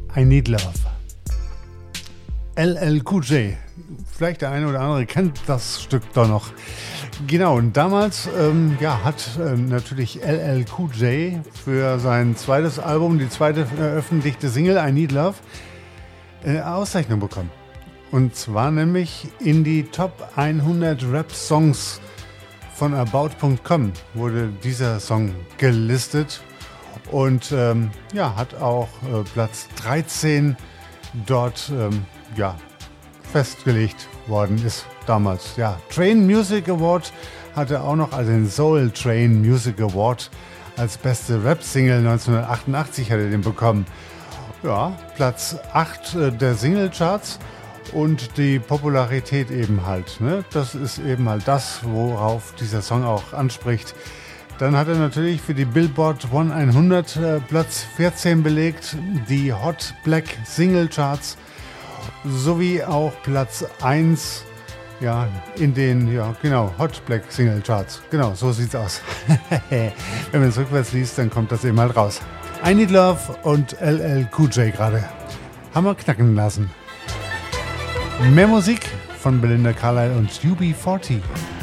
I Need Love. LL Cool J. Vielleicht der eine oder andere kennt das Stück doch noch. Genau, und damals hat natürlich LL Cool J für sein zweites Album, die zweite veröffentlichte Single I Need Love, eine Auszeichnung bekommen. Und zwar nämlich in die Top 100 Rap-Songs von About.com wurde dieser Song gelistet und hat auch Platz 13 dort festgelegt worden ist damals. Ja, Train Music Award hatte auch noch, also den Soul Train Music Award als beste Rap-Single 1988 hat er den bekommen. Ja, Platz 8 der Singlecharts und die Popularität eben halt. Ne? Das ist eben halt das, worauf dieser Song auch anspricht. Dann hat er natürlich für die Billboard 100 Platz 14 belegt, die Hot Black Single Charts sowie auch Platz 1 in den Hot Black Single Charts. Genau, so sieht's aus. Wenn man es rückwärts liest, dann kommt das eben halt raus. I Need Love und LL Cool J gerade. Haben wir knacken lassen. Mehr Musik von Belinda Carlisle und UB40.